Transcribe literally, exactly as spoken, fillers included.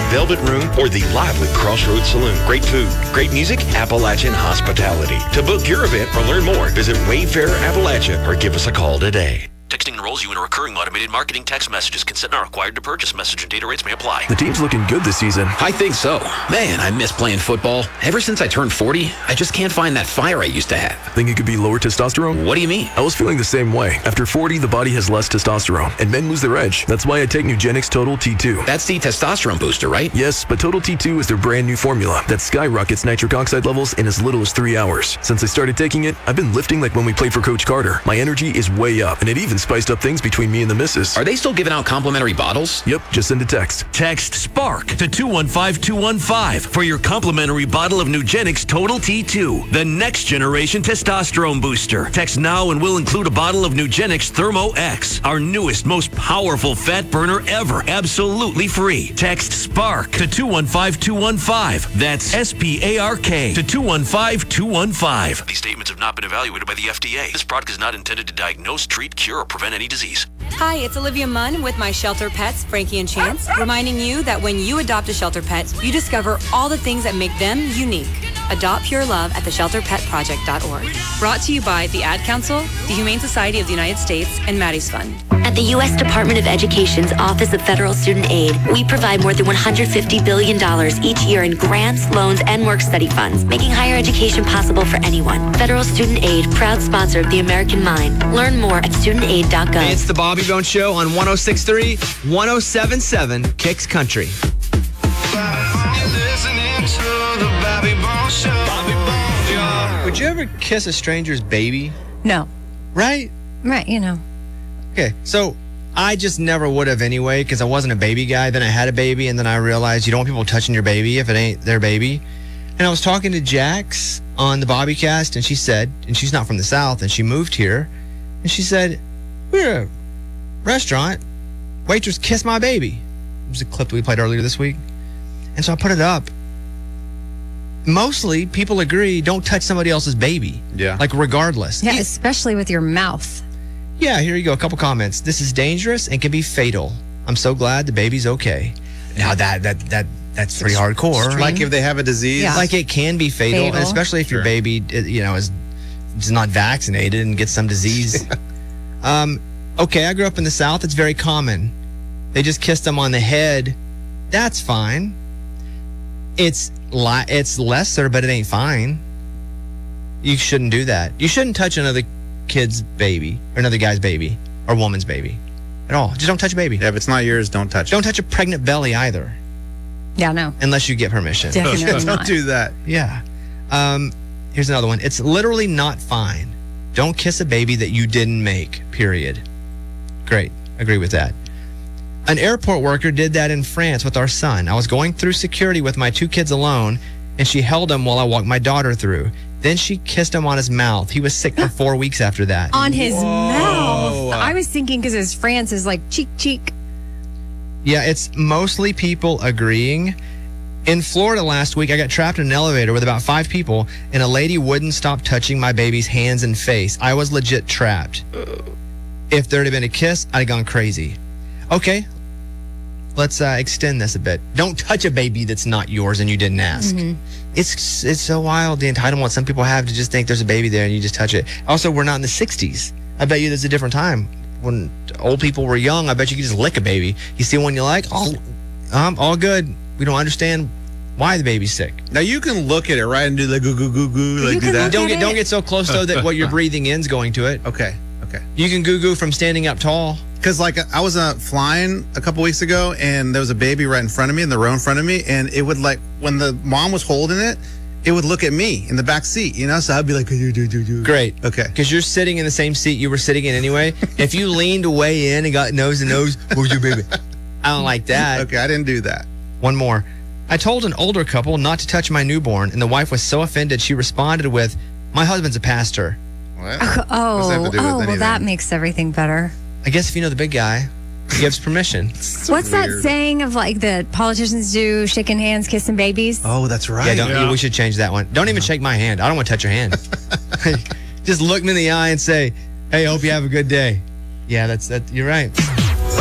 Velvet Room, or the lively Crossroads Saloon. Great food, great music, Appalachian hospitality. To book your event or learn more, visit Wayfair Appalachia or give us a call today. Texting enrolls you in a recurring automated marketing text messages. Consent not required to purchase. Message and data rates may apply. The team's looking good this season. I think so. Man, I miss playing football. Ever since I turned forty, I just can't find that fire I used to have. Think it could be lower testosterone? What do you mean? I was feeling the same way. After forty, the body has less testosterone, and men lose their edge. That's why I take Nugenix Total T two. That's the testosterone booster, right? Yes, but Total T two is their brand new formula that skyrockets nitric oxide levels in as little as three hours. Since I started taking it, I've been lifting like when we played for Coach Carter. My energy is way up, and it even spiced up things between me and the missus. Are they still giving out complimentary bottles? Yep, just send a text. Text SPARK to two one five two one five for your complimentary bottle of Nugenix Total T two, the next generation testosterone booster. Text now and we'll include a bottle of Nugenix Thermo X, our newest, most powerful fat burner ever, absolutely free. Text SPARK to two one five two one five. That's S P A R K to two one five two one five. These statements have not been evaluated by the F D A. This product is not intended to diagnose, treat, cure, or prevent any disease. Hi, it's Olivia Munn with my shelter pets, Frankie and Chance, reminding you that when you adopt a shelter pet, you discover all the things that make them unique. Adopt pure love at the shelter pet project dot org. Brought to you by the Ad Council, the Humane Society of the United States, and Maddie's Fund. At the U S Department of Education's Office of Federal Student Aid, we provide more than one hundred fifty billion dollars each year in grants, loans, and work-study funds, making higher education possible for anyone. Federal Student Aid, proud sponsor of the American Mind. Learn more at student aid dot gov. Hey, it's the Bobby Bone Show on one oh six point three, one oh seven point seven Kicks Country. Would you ever kiss a stranger's baby? No. Right? Right, you know. Okay, so I just never would have anyway because I wasn't a baby guy. Then I had a baby, and then I realized you don't want people touching your baby if it ain't their baby. And I was talking to Jax on the Bobbycast, and she said, and she's not from the South, and she moved here, and she said, we're at a restaurant, waitress kissed my baby. It was a clip that we played earlier this week. And so I put it up. Mostly, people agree, don't touch somebody else's baby. Yeah. Like, regardless. Yeah, especially with your mouth. Yeah, here you go. A couple comments. This is dangerous and can be fatal. I'm so glad the baby's okay. Now, that that that that's pretty hardcore. Like if they have a disease? Yeah. Like it can be fatal, Fatal. and especially if your Sure. baby, you know, is, is not vaccinated and gets some disease. um, okay, I grew up in the South. It's very common. They just kissed them on the head. That's fine. It's li- it's lesser, but it ain't fine. You shouldn't do that. You shouldn't touch another kid's baby or another guy's baby or woman's baby at all. Just don't touch a baby. Yeah, if it's not yours, don't touch Don't touch a pregnant belly either, Yeah, no. unless you get permission. Definitely it. Don't not. do that. Yeah. Um, here's another one. It's literally not fine. Don't kiss a baby that you didn't make, period. Great. Agree with that. An airport worker did that in France with our son. I was going through security with my two kids alone, and she held him while I walked my daughter through. Then she kissed him on his mouth. He was sick for four weeks after that. On his mouth. I was thinking because his France is like cheek, cheek. Yeah, it's mostly people agreeing. In Florida last week, I got trapped in an elevator with about five people, and a lady wouldn't stop touching my baby's hands and face. I was legit trapped. If there had been a kiss, I'd have gone crazy. Okay, let's uh, extend this a bit. Don't touch a baby that's not yours and you didn't ask. Mm-hmm. It's it's so wild, the entitlement some people have to just think there's a baby there and you just touch it. Also, we're not in the sixties. I bet you there's a different time. When old people were young, I bet you could just lick a baby. You see one you like, all, um, all good. We don't understand why the baby's sick. Now you can look at it, right, and do the goo goo goo goo, like do that. Don't get don't get so close though that what you're breathing in's going to it. Okay, okay. You can goo goo from standing up tall. Because like I was uh, flying a couple weeks ago, and there was a baby right in front of me in the row in front of me, and it would like when the mom was holding it, it would look at me in the back seat, you know. So I'd be like, do do do do. Great. Okay. Because you're sitting in the same seat you were sitting in anyway. If you leaned way in and got nose to nose, where's your baby? I don't like that. Okay, I didn't do that. One more. I told an older couple not to touch my newborn, and the wife was so offended she responded with, "My husband's a pastor." What? Oh, What's that have to do with oh well, anything? that makes everything better. I guess if you know the big guy, he gives permission. What's that saying of like the politicians do, shaking hands, kissing babies? Oh, that's right. Yeah, don't, we should change that one. Don't even shake my hand. I don't want to touch your hand. Just look me in the eye and say, "Hey, hope you have a good day." Yeah, that's that. You're right.